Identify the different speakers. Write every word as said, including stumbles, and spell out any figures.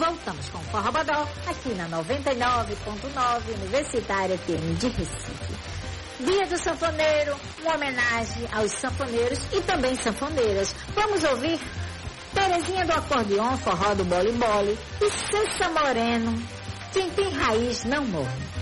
Speaker 1: voltamos com Forró Bodó, aqui na noventa e nove ponto nove Universitária F M de Recife. Dia do Sanfoneiro, uma homenagem aos sanfoneiros e também sanfoneiras. Vamos ouvir Terezinha do Acordeon, Forró do Bole Bole e Cessa Moreno, Quem Tem Raiz Não Morre.